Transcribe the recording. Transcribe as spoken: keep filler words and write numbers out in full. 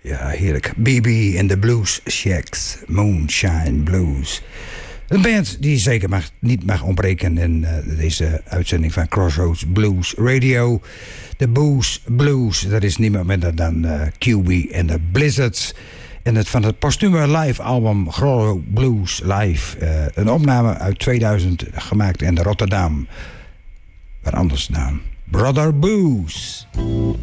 Ja, heerlijk. B B en de Blues Shacks. Moonshine Blues. Een band die zeker mag, niet mag ontbreken in uh, deze uitzending van Crossroads Blues Radio. De Booze Blues, dat is niemand minder dan uh, Q B en de Blizzards. En het van het postume live album Grollo Blues Live. Uh, een opname uit tweeduizend gemaakt in Rotterdam. Waar anders naam Brother Booze.